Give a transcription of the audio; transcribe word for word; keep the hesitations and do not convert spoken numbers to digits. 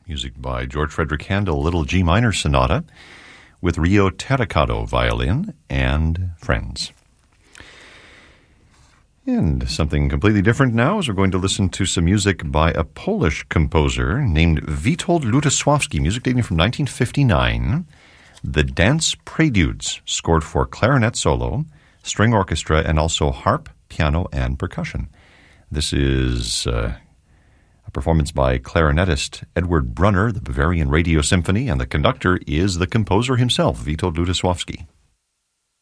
music by George Frederick Handel, Little G Minor Sonata, with Rio Terricado violin and friends. And something completely different now is we're going to listen to some music by a Polish composer named Witold Lutosławski, music dating from nineteen fifty-nine. The Dance Preludes, scored for clarinet solo, string orchestra, and also harp, piano, and percussion. This is uh, a performance by clarinetist Edward Brunner, the Bavarian Radio Symphony, and the conductor is the composer himself, Witold Lutosławski.